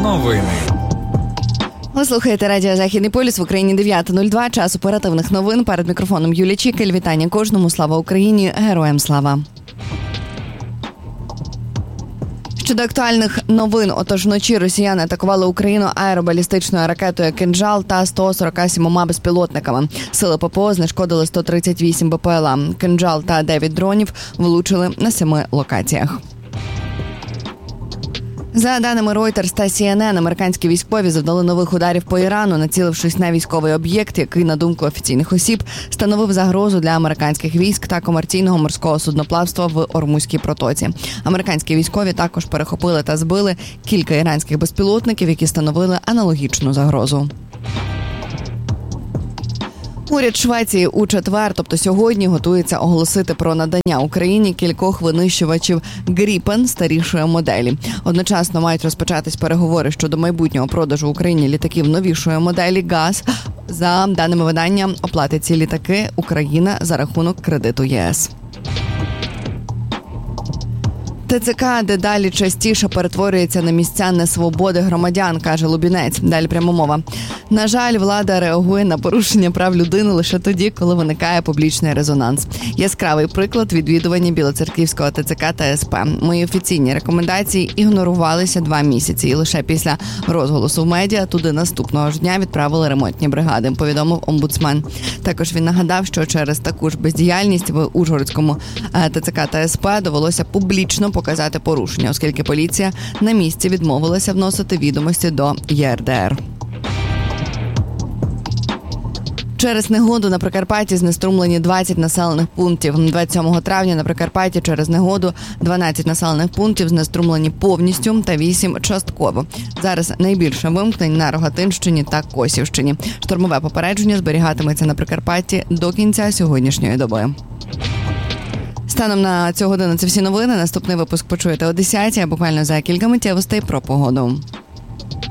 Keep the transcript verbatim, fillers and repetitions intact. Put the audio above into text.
Новини. Ви слухаєте радіо «Західний полюс», в Україні дев'ята нуль два, час оперативних новин. Перед мікрофоном Юлія Чікель. Вітання кожному. Слава Україні! Героям слава! Щодо актуальних новин, отож вночі росіяни атакували Україну аеробалістичною ракетою «Кинджал» та сто сорок сім безпілотниками. Сили ППО знешкодили сто тридцять вісім БПЛА. «Кинджал» та дев'ять дронів влучили на семи локаціях. За даними Reuters та Сі Ен Ен, американські військові завдали нових ударів по Ірану, націлившись на військовий об'єкт, який, на думку офіційних осіб, становив загрозу для американських військ та комерційного морського судноплавства в Ормузькій протоці. Американські військові також перехопили та збили кілька іранських безпілотників, які становили аналогічну загрозу. Уряд Швеції у четвер, тобто сьогодні, готується оголосити про надання Україні кількох винищувачів «Гріпен» старішої моделі. Одночасно мають розпочатись переговори щодо майбутнього продажу Україні літаків новішої моделі «ГАЗ». За даними видання, оплатить ці літаки Україна за рахунок кредиту ЄС. Те Це Ка дедалі частіше перетворюється на місця несвободи громадян, каже Лубінець. Далі пряма мова. На жаль, влада реагує на порушення прав людини лише тоді, коли виникає публічний резонанс. Яскравий приклад відвідування Білоцерківського Те Це Ка та Ес Пе. Мої офіційні рекомендації ігнорувалися два місяці. І лише після розголосу в медіа туди наступного ж дня відправили ремонтні бригади, повідомив омбудсмен. Також він нагадав, що через таку ж бездіяльність в Ужгородському Те Це Ка та Ес Пе довелося публічно показати порушення, оскільки поліція на місці відмовилася вносити відомості до Є Ер Де Ер. Через негоду на Прикарпатті знеструмлені двадцять населених пунктів. двадцять сьомого травня на Прикарпатті через негоду дванадцять населених пунктів знеструмлені повністю та вісім частково. Зараз найбільше вимкнень на Рогатинщині та Косівщині. Штормове попередження зберігатиметься на Прикарпатті до кінця сьогоднішньої доби. Станом на цю годину це всі новини. Наступний випуск почуєте о десятій, а буквально за кілька миттєвостей про погоду.